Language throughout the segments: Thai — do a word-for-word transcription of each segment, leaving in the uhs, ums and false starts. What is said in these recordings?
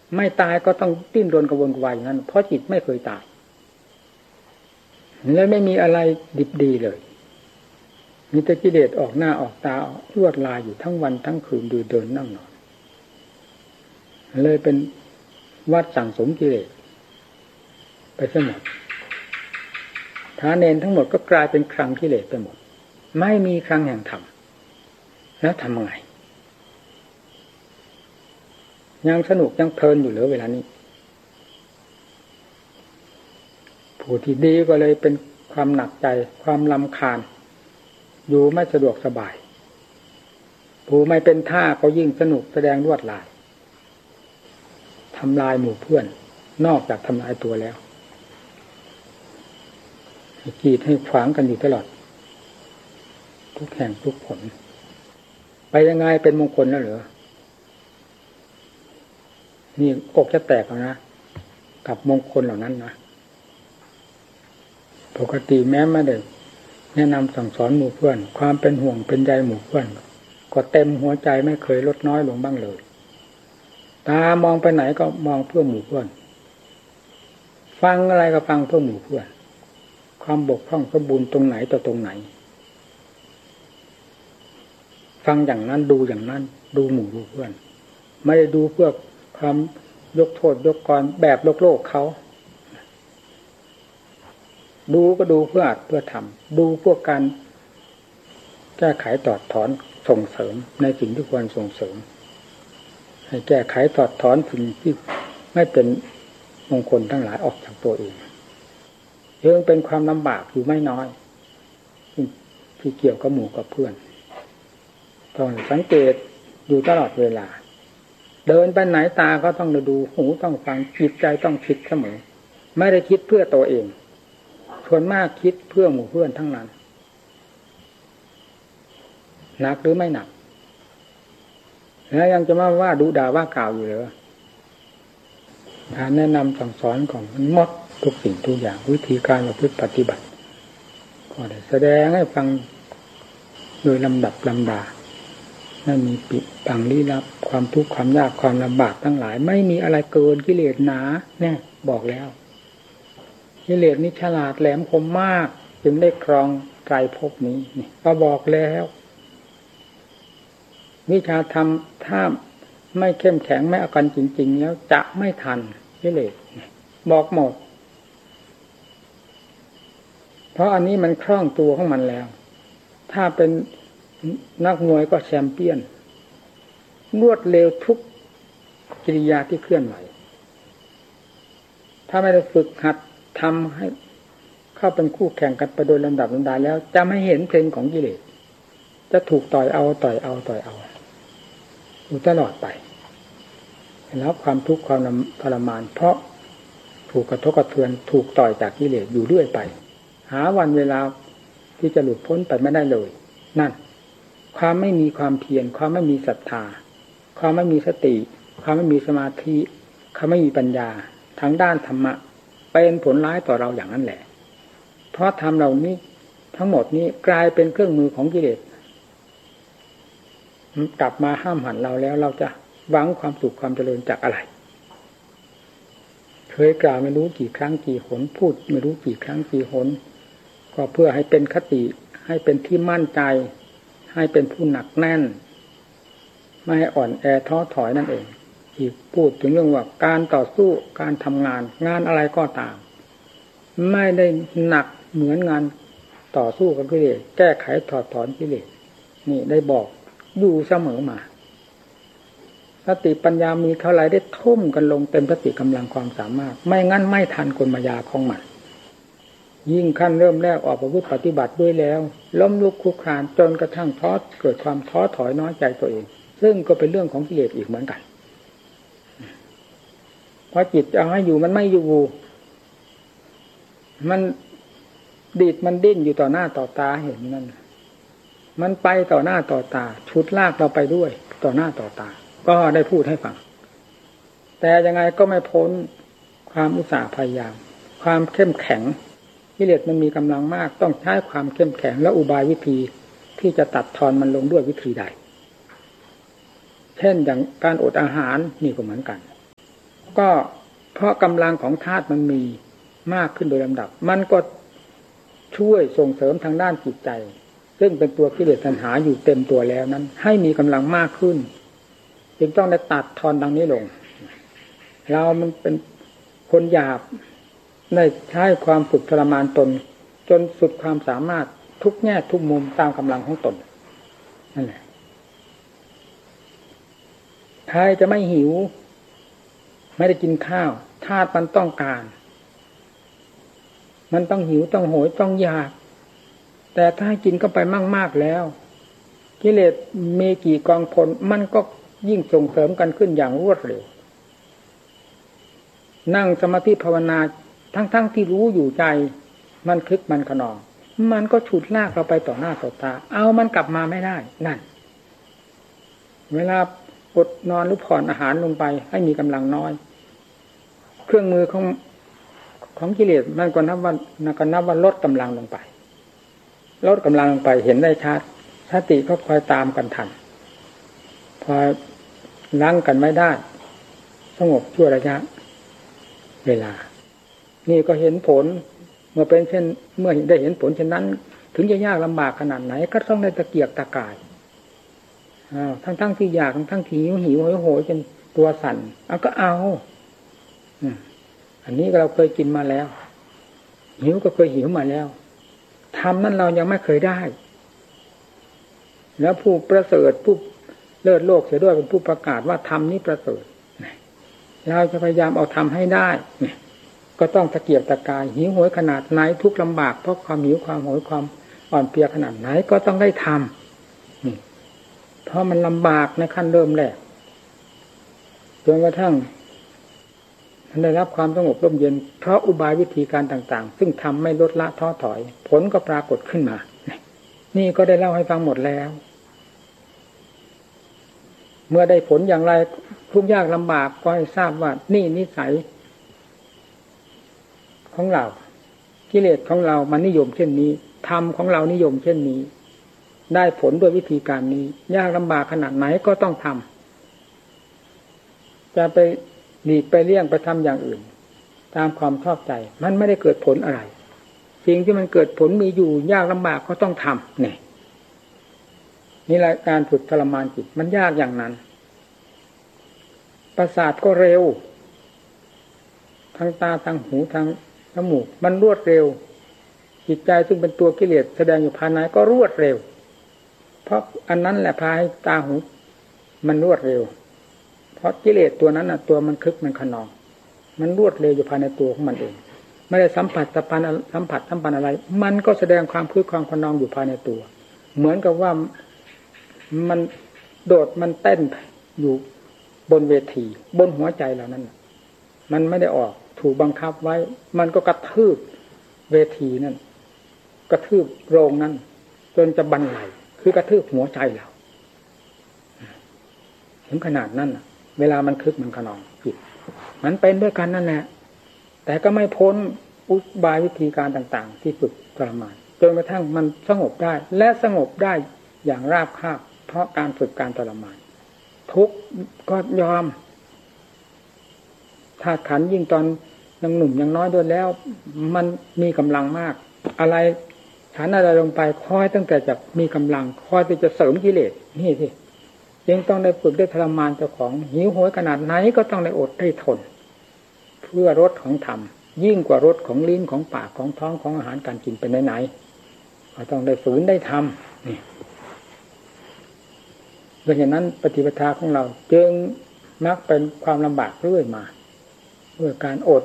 ไม่ตายก็ต้องดิ้นรนกระวนกระวายอย่างนั้นเพราะจิตไม่เคยตายและไม่มีอะไรดิบดีเลยมีแต่กิเลสออกหน้าออกตาลวดลายอยู่ทั้งวันทั้งคืนดูเดินนั่งนอนเลยเป็นวัดสั่งสมกิเลสไปซะหมดฐานเนรทั้งหมดก็กลายเป็นคลังกิเลสไปหมดไม่มีคลังแห่งธรรมแล้วทำไงยังสนุกยังเพลินอยู่เหลือเวลานี้ผู้ที่ดีก็เลยเป็นความหนักใจความรำคาญอยู่ไม่สะดวกสบายผู้ไม่เป็นท่าก็ยิ่งสนุกแสดงลวดลายทำลายหมู่เพื่อนนอกจากทำลายตัวแล้วกีดให้ขวางกันอยู่ตลอดทุกแห่งทุกผลไปยังไงเป็นมงคลแล้วเหรอนี่อกจะแตกแล้วนะกับมงคลเหล่านั้นนะปกติแม้ไม่ได้แนะนำสั่งสอนหมู่เพื่อนความเป็นห่วงเป็นใยหมู่เพื่อนก็เต็มหัวใจไม่เคยลดน้อยลงบ้างเลยตามองไปไหนก็มองเพื่อหมู่เพื่อนฟังอะไรก็ฟังเพื่อหมู่เพื่อนความบกพร่องสมบูรณ์ตรงไหนต่อตรงไหนฟังอย่างนั้นดูอย่างนั้นดูหมู่ดูเพื่อนไม่ได้ดูเพื่อความยกโทษยกกรแบบโลกโลกเขาดูก็ดูเพื่ออัดเพื่อทำดูเพื่อการแก้ไขตอดถอนส่งเสริมในสิ่งที่ควรส่งเสริมให้แก้ไขตอดถอนสิ่งที่ไม่เป็นมงคลทั้งหลายออกจากตัวเองยังเป็นความลำบากอยู่ไม่น้อยที่เกี่ยวกับหมู่กับเพื่อนต้องสังเกตอยู่ตลอดเวลาเดินไปไหนตาก็ต้องดูหูต้องฟังจิตใจต้องคิดเสมอไม่ได้คิดเพื่อตัวเองส่วนมากคิดเพื่อหมู่เพื่อนทั้งนั้นหนักหรือไม่หนักแล้วยังจะมาว่าดุด่าว่ากล่าวอยู่เหรอการแนะนำสั่งสอนของมันหมดทุกสิ่งทุกอย่างวิธีการประพฤติปฏิบัติก็ได้แสดงให้ฟังโดยลำดับลำดาไม่มีปิดบังลี้ลับความทุกข์ความยากความลำบากทั้งหลายไม่มีอะไรเกินกิเลสหนาเนี่ยบอกแล้วกิเลสนี้ฉลาดแหลมคมมากจึงได้ครองไตรภพนี้นี่ก็บอกแล้ววิชาธรรมถ้าไม่เข้มแข็งไม่เอากันจริงๆแล้วจะไม่ทันกิเลสบอกหมดเพราะอันนี้มันคล่องตัวของมันแล้วถ้าเป็นนักมวยก็แชมเปี้ยนรวดเร็วทุกกิริยาที่เคลื่อนไหวถ้าไม่ได้ฝึกหัดทำให้เข้าเป็นคู่แข่งกันไปโดยลำดับลำดาแล้วจะไม่เห็นเพลงของกิเลสจะถูกต่อยเอาต่อยเอาต่อยเอาอยู่ตลอดไปแล้วความทุกข์ความทรมานเพราะถูกกระทบกระเทือนถูกต่อยจากกิเลสอยู่เรื่อยไปหาวันเวลาที่จะหลุดพ้นไปไม่ได้เลยนั่นความไม่มีความเพียรความไม่มีศรัทธาความไม่มีสติความไม่มีสมาธิความไม่มีปัญญาทางด้านธรรมะเป็นผลร้ายต่อเราอย่างนั้นแหละเพราะธรรมเหล่านี้ทั้งหมดนี้กลายเป็นเครื่องมือของกิเลสกลับมาห้ามหันเราแล้วเราจะหวังความสุขความเจริญจากอะไรเคยกล่าวไม่รู้กี่ครั้งกี่หนพูดไม่รู้กี่ครั้งกี่หนก็เพื่อให้เป็นคติให้เป็นที่มั่นใจให้เป็นผู้หนักแน่นไม่ให้อ่อนแอท้อถอยนั่นเองที่พูดถึงเรื่องว่าการต่อสู้การทำงานงานอะไรก็ตามไม่ได้หนักเหมือนงานต่อสู้กับกิเลสแก้ไขถอดถอนกิเลสนี่ได้บอกอยู่เสมอมาสติปัญญามีเท่าไรได้ทุ่มกันลงเต็มสติกำลังความสามารถไม่งั้นไม่ทันกลมายาของมันยิ่งขั้นเริ่มแรกออกประพฤติปฏิบัติด้วยแล้วล้มลุกคลุกคลานจนกระทั่งท้อเกิดความท้อถอยน้อยใจตัวเองซึ่งก็เป็นเรื่องของกิเลสอีกเหมือนกันเพราะจิตเอาให้อยู่มันไม่อยู่มันดีดมันดิ้นอยู่ต่อหน้าต่อตาเห็นนั่นมันไปต่อหน้าต่อตาชุดลากเราไปด้วยต่อหน้าต่อตาก็ได้พูดให้ฟังแต่ยังไงก็ไม่พ้นความอุตสาห์พยายามความเข้มแข็งกิเลสมันมีกำลังมากต้องใช้ความเข้มแข็งและอุบายวิธีที่จะตัดทอนมันลงด้วยวิธีใดเช่นอย่างการอดอาหารนี่ก็เหมือนกันก็เพราะกำลังของธาตุมันมีมากขึ้นโดยลำดับมันก็ช่วยส่งเสริมทางด้านจิตใจซึ่งเป็นตัวกิเลสตัณหาอยู่เต็มตัวแล้วนั้นให้มีกำลังมากขึ้นจึงต้องได้ตัดทอนดังนี้ลงเรามันเป็นคนหยาบได้ใช้ความฝึกทรมานตนจนสุดความสามารถทุกแง่ทุกมุมตามกำลังของตนนั่นแหละใครจะไม่หิวไม่ได้กินข้าวธาตุมันต้องการมันต้องหิวต้องโหยต้องอยากแต่ถ้าให้กินเข้าไปมากๆแล้วกิเลสมีกี่กองพลมันก็ยิ่งส่งเสริมกันขึ้นอย่างรวดเร็วนั่งสมาธิภาวนาทั้งๆ ท, ที่รู้อยู่ใจมันคลึกมันขนองมันก็ฉุดลากเราไปต่อหน้าต่อตาเอามันกลับมาไม่ได้นั่นเวลาอดนอนหรือผ่อนอาหารลงไปให้มีกำลังน้อยเครื่องมือของของกิเลสมันก็นับว่านับก็นับว่าลดกำลังลงไปลดกำลังลงไปเห็นได้ชัดสติก็คอยตามกันทันพอล้างกันไม่ได้สงบชั่วระยะเวลานี่ก็เห็นผลเมื่อเป็นเช่นเมื่อได้เห็นผลเช่นนั้นถึงจะยากลำบากขนาดไหนก็ต้องได้ตะเกียกตะกายอ้าวทั้งทั้งที่อยากทั้งทั้งที่หิวหิวโหยโหยจนตัวสั่นเอาก็เอาอันนี้เราเคยกินมาแล้วหิวก็เคยหิวมาแล้วทำนั้นเรายังไม่เคยได้แล้วผู้ประเสริฐผู้เลิศโลกเสียด้วยเป็นผู้ประกาศว่าธรรมนี้ประเสริฐเราจะพยายามเอาทำให้ได้ก็ต้องตะเกียบตะกายหิวโหยขนาดไหนทุกข์ลำบากเพราะความหิวความโหยความอ่อนเพลียขนาดไหนก็ต้องได้ทำเพราะมันลำบากในขั้นเริ่มแรกจนกระทั่งมันได้รับความสงบร่มเย็นเพราะอุบายวิธีการต่างๆซึ่งทำไม่ลดละท้อถอยผลก็ปรากฏขึ้นมานี่ก็ได้เล่าให้ฟังหมดแล้วเมื่อได้ผลอย่างไรทุกยากลำบากก็ให้ทราบว่านี่นิสัยของเรากิเลสของเรามันนิยมเช่นนี้ธรรมของเรานิยมเช่นนี้ได้ผลด้วยวิธีการนี้ยากลำบากขนาดไหนก็ต้องทำจะไปหลีกไปเลี่ยงไปทำอย่างอื่นตามความชอบใจมันไม่ได้เกิดผลอะไรสิ่งที่มันเกิดผลมีอยู่ยากลำบากก็ต้องทำนี่นี่แหละการฝึกทรมานจิตมันยากอย่างนั้นประสาทก็เร็วทางตาทางหูทางจมูกมันรวดเร็วจิตใจซึ่งเป็นตัวกิเลสแสดงอยู่ภายในก็รวดเร็วเพราะอันนั้นแหละพาให้ตาหูมันรวดเร็วเพราะกิเลสตัวนั้นน่ะตัวมันคึกมันขนองมันรวดเร็วอยู่ภายในตัวของมันเองไม่ได้สัมผัสสัมพันธ์สัมผัสสัมพันธ์อะไรมันก็แสดงความคึกความขนองอยู่ภายในตัวเหมือนกับว่ามันโดดมันเต้นอยู่บนเวทีบนหัวใจเรานั้นมันไม่ได้ออกถูกบังคับไว้มันก็กระทืบเวทีนั่นกระทืบโรงนั้นจนจะบันไหลคือกระทืบหัวใจเราถึงขนาดนั้นเวลามันคึกมันขนองจิตมันเป็นด้วยกันนั่นแหละแต่ก็ไม่พ้นอุบายวิธีการต่างๆที่ฝึกทรมานจนกระทั่งมันสงบได้และสงบได้อย่างราบคาบเพราะการฝึกการทรมานทุกข์ก็ยอมธาตุขันธ์ยิ่งตอนยังหนุ่มยังน้อยด้วยแล้วมันมีกำลังมากอะไรฉันอะไรลงไปคอยตั้งแต่จะมีกำลังคอยที่จะเสริมกิเลสนี่สิยังต้องได้ฝึกได้ทรมานเจ้าของหิวโหยขนาดไหนก็ต้องได้อดได้ทนเพื่อรสของธรรมยิ่งกว่ารสของลิ้นของปากของท้องของอาหารการกินเป็นไหนๆก็ต้องได้ฝืนได้ทำนี่เพราะฉะนั้นปฏิปทาของเราจึงมักเป็นความลำบากเรื่อยมาด้วยการอด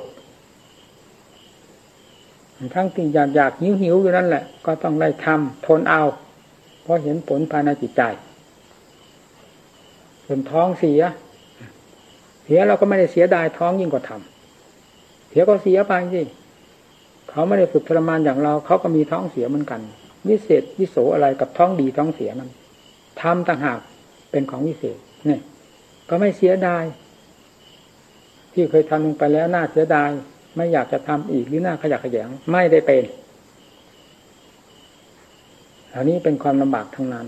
ทั้งที่อยากอยากหิวหิวอยู่นั่นแหละก็ต้องได้ทำทนเอาเพราะเห็นผลภายในจิตใจส่วนท้องเสียเสียเราก็ไม่ได้เสียดายท้องยิ่งกว่าทำเสียก็เสียไปสิเขาไม่ได้ฝึกทรมานอย่างเราเขาก็มีท้องเสียเหมือนกันวิเศษวิโสอะไรกับท้องดีท้องเสียนั้นทำต่างหากเป็นของวิเศษนี่ก็ไม่เสียดายที่เคยทำลงไปแล้วน่าเสียดายไม่อยากจะทำอีกหรือน่าขยะแขยงไม่ได้เป็นอันนี้เป็นความลำบากทั้งนั้น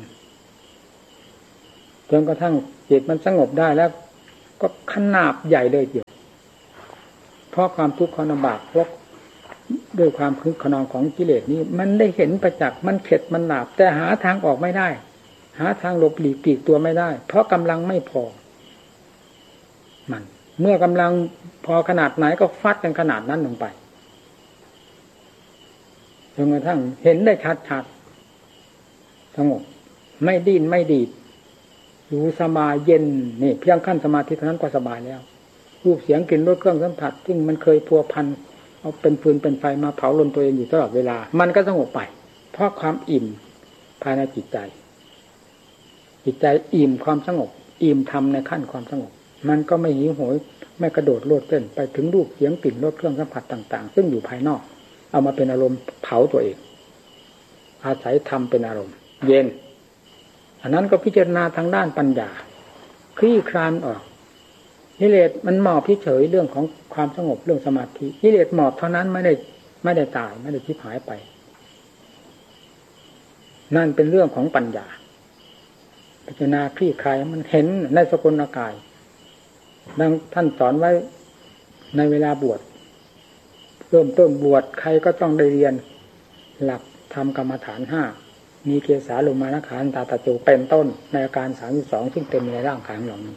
จนกระทั่งจิตมันสงบได้แล้วก็ขนาบใหญ่เลยเดียวเพราะความทุกข์ความลำบากเพราะด้วยความคึกขนองของกิเลสนี้มันได้เห็นประจักษ์มันเข็ดมันหลาบแต่หาทางออกไม่ได้หาทางหลบหลีกปลีกตัวไม่ได้เพราะกำลังไม่พอมันเมื่อกำลังพอขนาดไหนก็ฟัดกันขนาดนั้นลงไปจนกระทั่งเห็นได้ชัดๆสงบไม่ดิ้นไม่ดีดอยู่สบายเย็นนี่เพียงขั้นสมาธิเท่านั้นก็สบายแล้วรูปเสียงกลิ่นรสเครื่องสัมผัสซึ่งมันเคยพัวพันเอาเป็นฟืนเป็นไฟมาเผาลนตัวเองอยู่ตลอดเวลามันก็สงบไปเพราะความอิ่มภายในจิตใจจิตใจอิ่มความสงบอิ่มธรรมในขั้นความสงบมันก็ไม่หิวโหยไม่กระโดดโลดเต้นไปถึงรูปเสียงกลิ่นรสเครื่องสัมผัสต่างๆซึ่งอยู่ภายนอกเอามาเป็นอารมณ์เผาตัวเองอาศัยธรรมเป็นอารมณ์เย็นอันนั้นก็พิจารณาทางด้านปัญญาคลี่คลายออกกิเลสมันหมอบเฉยเรื่องของความสงบเรื่องสมาธิกิเลสหมอบเท่านั้นไม่ได้ไม่ได้ตายไม่ได้ชิบหายไปนั่นเป็นเรื่องของปัญญาพิจารณาคลี่คลายมันเห็นในสกลกายดังท่านสอนไว้ในเวลาบวชเริ่มต้นบวชใครก็ต้องได้เรียนหลักธรรมกรรมฐานห้ามีเกสาโลมานะขันธาตาโจเป็นต้นในอาการสามสิบสองซึ่งเต็มในร่างกายของเรานี้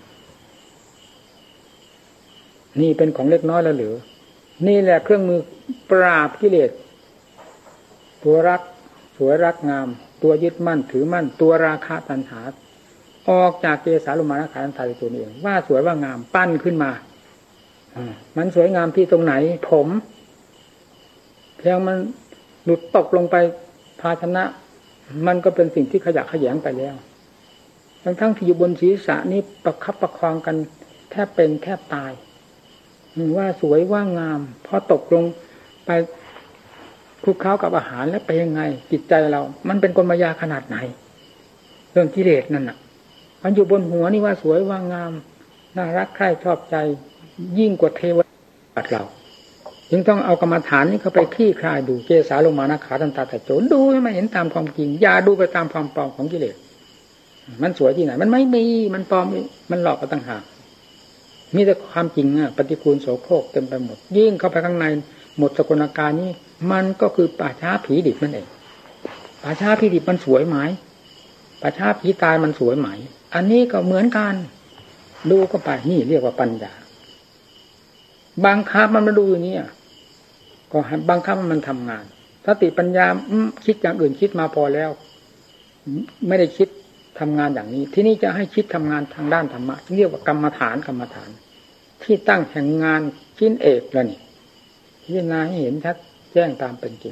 นี่เป็นของเล็กน้อยแล้วหรือนี่แหละเครื่องมือปราบกิเลสตัวรักสวยรักงามตัวยึดมั่นถือมั่นตัวราคะตัณหาออกจากเกสาโลมานะขันธาตาโจนี่เองว่าสวยว่างามปั้นขึ้นมามันสวยงามที่ตรงไหนผมเพียงมันหลุดตกลงไปภาชนะมันก็เป็นสิ่งที่ขยะแขยงไปแล้วทั้งทั้งที่อยู่บนศีรษะนี้ประคับประคองกันแทบเป็นแทบตายว่าสวยว่างามพอตกลงไปคลุกเคล้ากับอาหารแล้วไปยังไงจิตใจเรามันเป็นกลมายาขนาดไหนเรื่องกิเลสนั่นน่ะมันอยู่บนหัวนี่ว่าสวยว่างามน่ารักใคร่ชอบใจยิ่งกว่าเทวดาเราจึงต้องเอากรรมฐานนี้เข้าไปคลี่คลายดูเกสาโลมานะขันธาตาโจดูให้มันเห็นตามความจริงอย่าดูไปตามความปลอมของกิเลสมันสวยที่ไหนมันไม่มีมันปลอมมันหลอกกันต่างหากมีแต่ความจริงอ่ะปฏิกูลโสโครกเต็มไปหมดยิ่งเข้าไปข้างในหมดสกลกายนี้มันก็คือป่าช้าผีดิบนั่นเองป่าช้าผีดิบมันสวยไหมป่าช้าผีตายมันสวยไหมอันนี้ก็เหมือนกันดูก็ไปนี่เรียกว่าปัญญาบางครั้งมันมาดูอย่างนี้ก็บางครั้งมันทำงานสติปัญญาคิดอย่างอื่นคิดมาพอแล้วไม่ได้คิดทำงานอย่างนี้ที่นี่จะให้คิดทำงานทางด้านธรรมะเรียกว่ากรรมฐานกรรมฐานที่ตั้งแห่งงานชิ้นเอกแล้วนี่พิจารณาให้เห็นชัดแจ้งตามเป็นจริง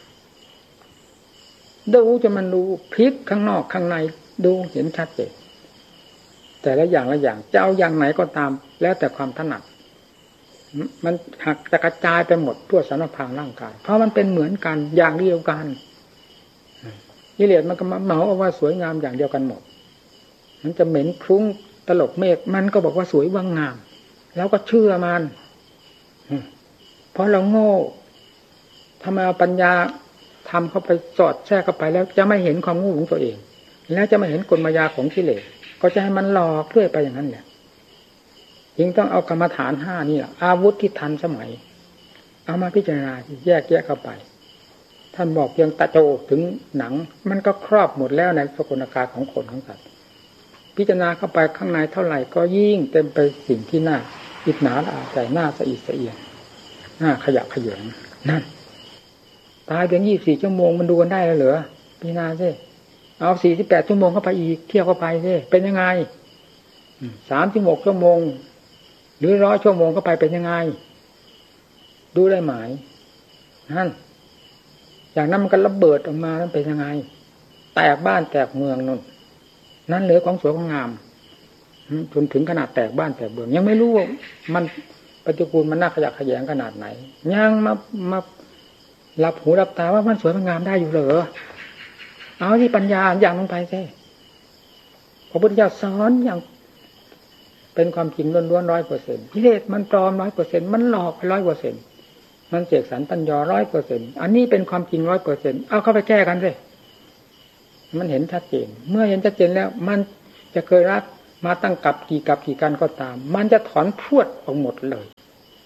ดูจะมันดูพลิกข้างนอกข้างในดูเห็นชัดเจนแต่ละอย่างละอย่างจะเอาอย่างไหนก็ตามแล้วแต่ความถนัดมันหักจะกระจายไปหมดทั่วสารพางร่างกายเพราะมันเป็นเหมือนกันอย่างเดียวกันกิเลสมันก็มาเหมาเอาว่าสวยงามอย่างเดียวกันหมดมันจะเหม็นคลุ้งตลบเมฆมันก็บอกว่าสวยว่างามแล้วก็เชื่อมันเพราะเราโง่ทำไมเอาปัญญาทำเข้าไปสอดแทรกเข้าไปแล้วจะไม่เห็นความโง่ของตัวเองแล้วจะไม่เห็นกลมายาของกิเลสก็จะให้มันหลอกเรื่อยไปอย่างนั้นแหละจึงต้องเอากรรมฐานห้านี่แหละอาวุธที่ทันสมัยเอามาพิจารณาแยกแยะเข้าไปท่านบอกเพียงตะโจถึงหนังมันก็ครอบหมดแล้วในสกลกายของคนของสัตว์พิจารณาเข้าไปข้างในเท่าไหร่ก็ยิ่งเต็มไปสิ่งที่น่าอิจฉาละอาใจน่าสะอิดสะเอียนน่าขยะแขยงนั่นตายเพียงยี่สิบสี่ชั่วโมงมันดูกันได้แล้วเหรอพิจารณาสิเอาสี่สิบแปดชั่วโมงเข้าไปอีกเที่ยวเข้าไปสิเป็นยังไงสามสิบหกชั่วโมงหรือร้อยชั่วโมงเข้าไปเป็นยังไงดูได้ไหมนั่นอย่างนั้นมันก็ระเบิดออกมาแล้วเป็นยังไงแตกบ้านแตกเมืองนั่นนั่นเหลือของสวยของงามจนถึงขนาดแตกบ้านแตกเมืองยังไม่รู้ว่ามันปฏิกูลมันน่าขยะแขยงขนาดไหนยังมามาหลับหูหลับตาว่ามันสวยมันงามได้อยู่เหรอเอาที่ปัญญาอย่างลงไปสิพระพุทธเจ้าสอนอย่างเป็นความจริงล้วนๆร้อยเปอร์เซ็นต์กิเลสมันปลอมร้อยเปอร์เซ็นต์มันหลอกร้อยเปอร์เซ็นต์มันเสกสรรปัญญาร้อยเปอร์เซ็นต์อันนี้เป็นความจริงร้อยเปอร์เซ็นต์เอาเข้าไปแก้กันสิมันเห็นชัดเจนเมื่อเห็นชัดเจนแล้วมันจะเคยรักมาตั้งกับกี่กับกี่กันก็ตามมันจะถอนพรวดออกหมดเลย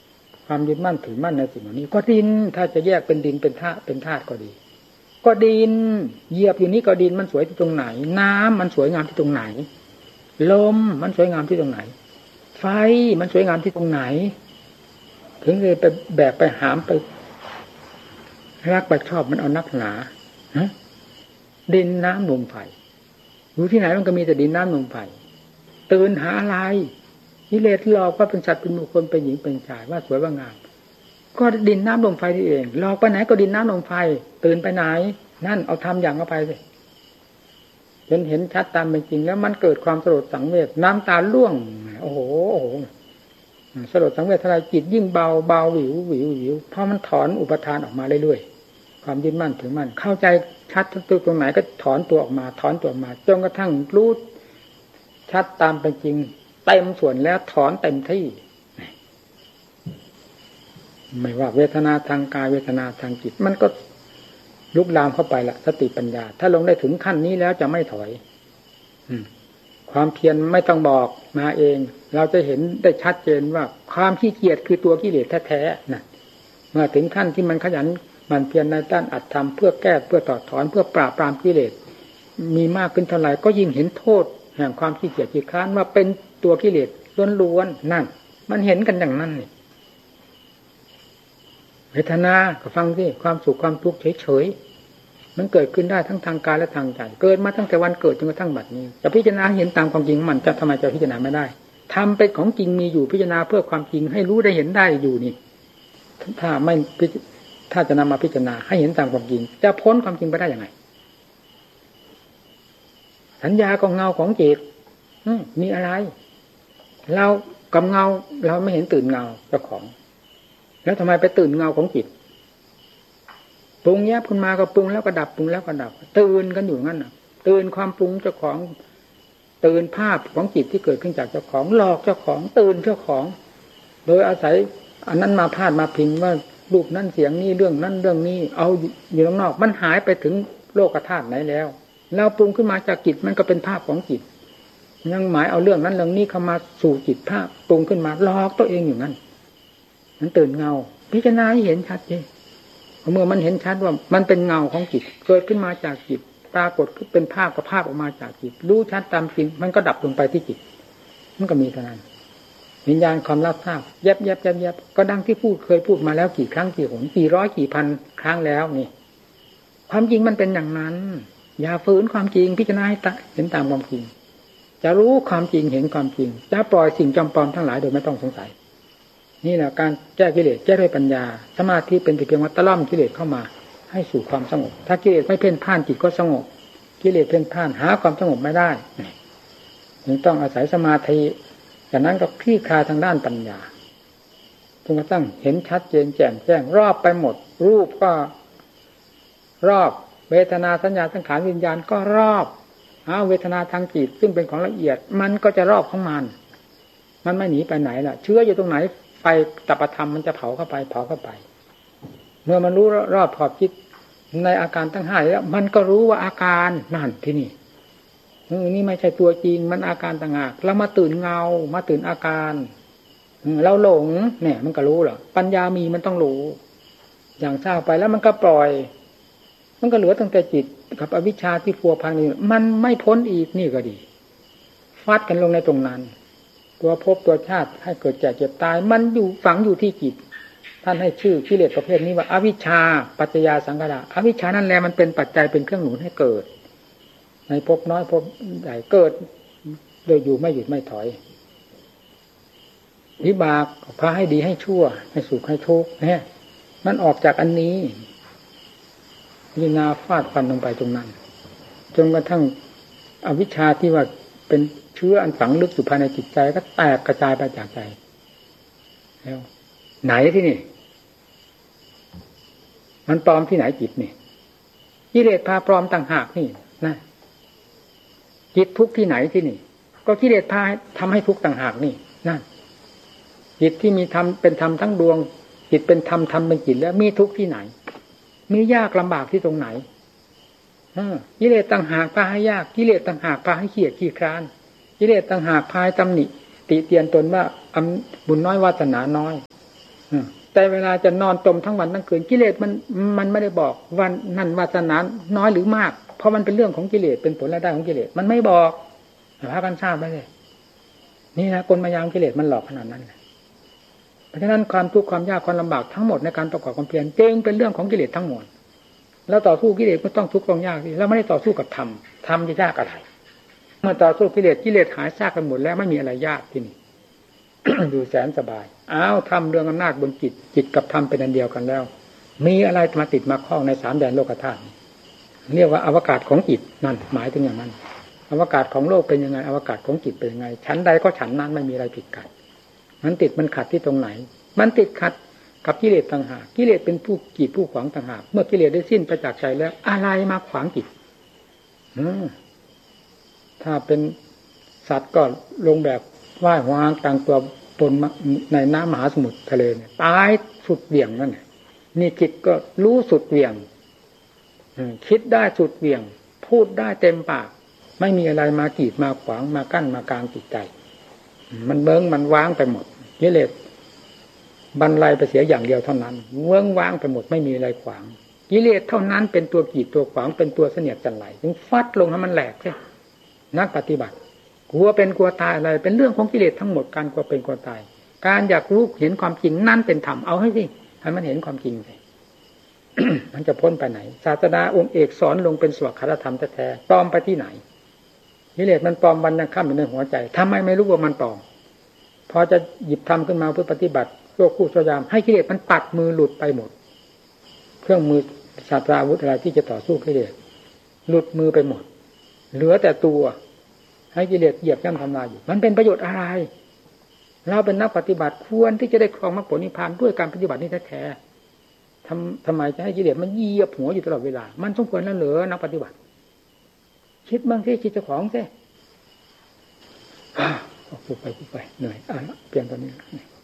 ความยึดมั่นถือมั่นในสิ่งเหล่านี้ก็ดินถ้าจะแยกเป็นดินเป็นธาตุเป็นธาตุก็ดีก็ดินเหยียบอยู่นี้ก็ดินมันสวยที่ตรงไหนน้ำมันสวยงามที่ตรงไหนลมมันสวยงามที่ตรงไหนไฟมันสวยงามที่ตรงไหนถึงเลยไปแบกไปหามไปรักไปชอบมันเอานักหนาฮะดินน้ำลมไฟอยู่ที่ไหนมันก็มีแต่ดินน้ำลมไฟตื่นหาอะไรกิเลสหลอกว่าเป็นสัตว์เป็นบุคคลเป็นหญิงเป็นชายว่าสวยว่างามก็ดินน้ำลมไฟนี่เองหลอกไปไหนก็ดินน้ำลมไฟตื่นไปไหนนั่นเอาทำอย่างเข้าไปสิจนเห็นชัดตามเป็นจริงแล้วมันเกิดความสลดสังเวชน้ำตาล่วงโอ้โหโอ้โหสลดสังเวชทลายจิตยิ่งเบาเบาวิววิววิวเพราะมันถอนอุปทานออกมาเรื่อยๆความยึดมั่นถือมั่นเข้าใจชัดตรงไหนก็ถอนตัวออกมาถอนตัวออกมาจนกระทั่งรู้ชัดตามเป็นจริงเต็มส่วนแล้วถอนเต็มที่ไม่ว่าเวทนาทางกายเวทนาทางจิตมันก็ลุกลามเข้าไปละสติปัญญาถ้าลงได้ถึงขั้นนี้แล้วจะไม่ถอยความเพียรไม่ต้องบอกมาเองเราจะเห็นได้ชัดเจนว่าความขี้เกียจคือตัวกิเลสแท้ๆนะเมื่อถึงขั้นที่มันขยันมันเพียรในด้านอัตธรรมเพื่อแก้เพื่อถอดถอนเพื่อปราบปรามกิเลสมีมากขึ้นเท่าไหร่ก็ยิ่งเห็นโทษแห่งความขี้เกียจขี้คร้านว่าเป็นตัวกิเลสล้วนๆนั่นมันเห็นกันอย่างนั้นนี่เวทนาก็ฟังสิความสุขความทุกข์เฉยๆมันเกิดขึ้นได้ทั้งทางกายและทางใจเกิดมาตั้งแต่วันเกิดจนกระทั่งบัดนี้จะพิจารณาเห็นตามความจริงมันจะทำไมจะพิจารณาไม่ได้ทำเป็นของจริงมีอยู่พิจารณาเพื่อความจริงให้รู้ได้เห็นได้อยู่นี่ถ้าไม่ถ้าจะนำมาพิจารณาให้เห็นตามความจริงจะพ้นความจริงไปได้ยังไงสัญญาของเงาของจิตมีอะไรเรากับเงาเราไม่เห็นตื่นเงาเจ้าของแล้วทำไมไปตื่นเงาของจิตปรุงแยบขึ้นมาก็ปรุงแล้วก็ดับปรุงแล้วก็ดับตื่นกันอยู่งั้นน่ะตื่นความปรุงเจ้าของตื่นภาพของจิตที่เกิดขึ้นจากเจ้าของหลอกเจ้าของตื่นเจ้าของโดยอาศัยอันนั้นมาพาดมาพิงว่ารูปนั้นเสียงนี้เรื่องนั้นเรื่องนี้เอาอยู่ข้างนอกมันหายไปถึงโลกธาตุไหนแล้วเราปรุงขึ้นมาจากจิตมันก็เป็นภาพของจิตยังหมายเอาเรื่องนั้นเรื่องนี้เข้ามาสู่จิตภาพปรุงขึ้นมาหลอกตัวเองอยู่นั่นมันตื่นเงาพิจารณาให้เห็นชัดเจนเมื่อมันเห็นชัดว่ามันเป็นเงาของจิตเกิดขึ้นมาจากจิตปรากฏขึ้นเป็นภาพกับภาพออกมาจากจิตรู้ชัดตามจริงมันก็ดับลงไปที่จิตมันก็มีเท่านั้นวิญญาณความรับทราบแยบแยบแยบแยบก็ดังที่พูดเคยพูดมาแล้วกี่ครั้งกี่หนกี่ร้อยกี่พันครั้งแล้วนี่ความจริงมันเป็นอย่างนั้นอย่าฝืนความจริงพิจารณาให้เห็นตามความจริงจะรู้ความจริงเห็นความจริงจะปล่อยสิ่งจำปลอมทั้งหลายโดยไม่ต้องสงสัยนี่แหละการแก้กิเลสแก้ด้วยปัญญาสมาธิเป็นเพียงว่าตะล่อมกิเลสเข้ามาให้สู่ความสงบถ้ากิเลสไม่เพ่นพ่านจิตก็สงบกิเลสเพ่นพ่านหาความสงบไม่ได้จึงต้องอาศัยสมาธิจากนั้นก็คลี่คลายทางด้านปัญญาจนกระทั่งเห็นชัดเจนแจ่มแจ้งรอบไปหมดรูปก็รอบเวทนาสัญญาสังขารวิญญาณก็รอบเอาเวทนาทางจิตซึ่งเป็นของละเอียดมันก็จะรอบของมันมันไม่หนีไปไหนล่ะเชื้ออยู่ตรงไหนไฟตปธรรมมันจะเผาเข้าไปเผาเข้าไปเมื่อมันรู้รอบขอบจิตในอาการทั้งห้าแล้วมันก็รู้ว่าอาการนั่นที่นี่นี่ไม่ใช่ตัวจริงมันอาการต่างหากแล้วมาตื่นเงามาตื่นอาการเราหลงเนี่ยมันก็รู้เหรอปัญญามีมันต้องรู้อย่างทราบไปแล้วมันก็ปล่อยมันก็เหลือตั้งแต่จิตกับอวิชชาที่พัวพันนี่มันไม่พ้นอีกนี่ก็ดีฟาดกันลงในตรงนั้นตัวภพตัวชาติให้เกิดแก่เจ็บตายมันอยู่ฝังอยู่ที่จิตท่านให้ชื่อกิเลสประเภทนี้ว่าอวิชชาปัจจยาสังขารอวิชชานั่นแหละมันเป็นปัจจัยเป็นเครื่องหนุนให้เกิดในภพน้อยภพใหญ่เกิดโดยอยู่ไม่หยุดไม่ถอยวิบากพาให้ดีให้ชั่วให้สุขให้ทุกข์เนี่ยมันออกจากอันนี้พิจารณาฟาดฟันลงไปตรงนั้นจนกระทั่งอวิชชาที่ว่าเป็นเชื้ออันฝังลึกอยู่ภายในจิตใจก็แตกกระจายไปจากใจแล้วไหนที่นี่มันปลอมที่ไหนจิตนี่กิเลสพาปลอมต่างหากนี่นะจิตทุกข์ที่ไหนที่นี่ก็กิเลสพาทำให้ทุกข์ต่างหากนี่นั่นจิตที่มีธรรมเป็นธรรมทั้งดวงจิตเป็นธรรมธรรมเป็นจิตแล้วมีทุกข์ที่ไหนมียากลำบากที่ตรงไหนกิเลสต่างหากพาให้ยากกิเลสต่างหากพาให้เกียจขี้คร้านกิเลสต่างหากพาให้ตำหนิติเตียนตนว่าบุญน้อยวาสนาน้อยแต่เวลาจะนอนจมทั้งวันทั้งคืนกิเลสมันมันไม่ได้บอกวันนั่นวาสนาน้อยหรือมากเพราะมันเป็นเรื่องของกิเลสเป็นผลรายได้ของกิเลสมันไม่บอกพากันทราบไว้เลยนี่นะกลมายากิเลสมันหลอกขนาดนั้นเพราะฉะนั้นความทุกข์ความยากความลำบากทั้งหมดในการประกอบความเพียรจึงเป็นเรื่องของกิเลสทั้งหมดแล้วต่อสู้กิเลสก็ต้องทุกข์ต้องยากสิแล้วไม่ได้ต่อสู้กับธรรมธรรมจะยากอะไรเมื่อต่อสู้กิเลสกิเลสหายซากกันหมดแล้วไม่มีอะไรยากที่นี่ อยู่แสนสบายอ้าวทำเรื่องอำนาจบนจิตจิตกับธรรมเป็นอันเดียวกันแล้วมีอะไรมาติดมาคล้องในสามแดนโลกธาตุเรียกว่าอวกาศของจิตนั่นหมายถึงอย่างนั้นอวกาศของโลกเป็นยังไงอวกาศของจิตเป็นยังไงชั้นใดก็ชั้นนั้นไม่มีอะไรผิดกันมันติดมันขัดที่ตรงไหนมันติดขัดกับกิเลสต่างหากกิเลสเป็นผู้กีดผู้ขวางต่างหากเมื่อกิเลสได้สิ้นไปจากใจแล้วอะไรมาขวางจิตถ้าเป็นสัตว์ก็ลงแบบว่ายหางกลางตัวปนในน้ำมหาสมุทรทะเลเนี่ยตายสุดเหวี่ยงนั่นแหละนี่จิตก็รู้สุดเหวี่ยงคิดได้สุดเหวี่ยงพูดได้เต็มปากไม่มีอะไรมากีดมาขวางมากั้นมากลางจิตใจมันเบิ้งมันว้างไปหมดกิเลสบรรลัยไปเสียอย่างเดียวเท่านั้นเวิ้งว้างไปหมดไม่มีอะไรขวางกิเลสเท่านั้นเป็นตัวกีดตัวขวางเป็นตัวเสนียดจันไหลจึงฟัดลงให้มันแหลกใช่นักปฏิบัติกลัวเป็นกลัวตายอะไรเป็นเรื่องของกิเลสทั้งหมดการกลัวเป็นกลัวตายการอยากรู้เห็นความจริงนั่นเป็นธรรมเอาให้สิให้มันเห็นความจริงสิ มันจะพ้นไปไหนศาสดาองค์เอกสอนลงเป็นสวดคารธรรมแท้ๆปลอมไปที่ไหนกิเลสมันปลอมวันยังค่ำอยู่ในหัวใจทำไมไม่รู้ว่ามันปลอมพอจะหยิบทำขึ้นมาเพื่อปฏิบัติโลกคู่สยามให้กิเลสมันปัดมือหลุดไปหมดเครื่องมือศาสตราวุธอะไรที่จะต่อสู้กิเลสหลุดมือไปหมดเหลือแต่ตัวให้กิเลสเหยียบย่ำทำลายอยู่มันเป็นประโยชน์อะไรเราเป็นนักปฏิบัติควรที่จะได้ครองมรรคผลนิพพานด้วยการปฏิบัตินี้แท้ๆทำทำไมจะให้กิเลสมันเหยียบหัวอยู่ตลอดเวลามันสมควรแล้วเหรอนักปฏิบัติคิดบ้างสิคิดเจ้าของสิพูดไปพูดไปเหนื่อยอ่ะเปลี่ยนตอนนี้